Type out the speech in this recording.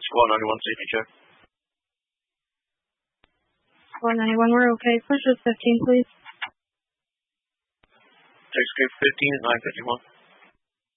Squad 91 safety check. Squad 91, we're okay. Push us 15, please. Take escape 15 at 951.